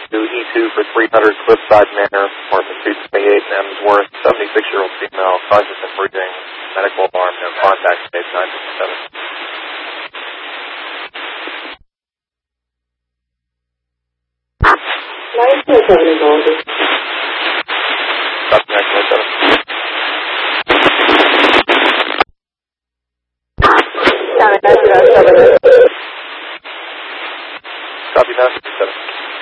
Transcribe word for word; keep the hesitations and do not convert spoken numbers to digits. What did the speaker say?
to E two for three hundred Cliffside Manor, apartment two twenty-eight in Emsworth, seventy-six-year-old female, conscious and breathing, medical alarm, no contact, stage nine fifty-seven. nine fifty-seven is on. Copy nine fifty-seven. nine fifty-seven. Copy nine fifty-seven.